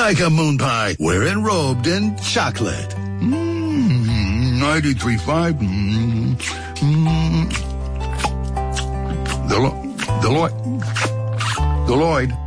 like a moon pie. We're enrobed in chocolate. 93.5. Deloitte.